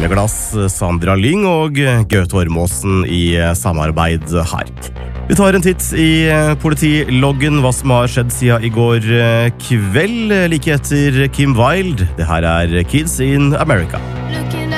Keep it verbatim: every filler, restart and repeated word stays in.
Breneglass, Sandra Lyng og Gaute Ormåsen i samarbeid her. Vi tar en titt i politiloggen, hva som har skjedd siden i går kveld, like etter Kim Wilde. Det her er Kids in America.